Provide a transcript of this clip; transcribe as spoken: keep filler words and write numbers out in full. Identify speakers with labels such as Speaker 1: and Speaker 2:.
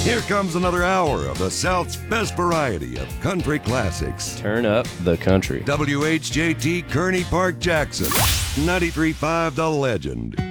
Speaker 1: Here comes another hour of the South's best variety of country classics.
Speaker 2: Turn up the country.
Speaker 1: W H J T Kearney Park, Jackson. ninety-three point five The Legend.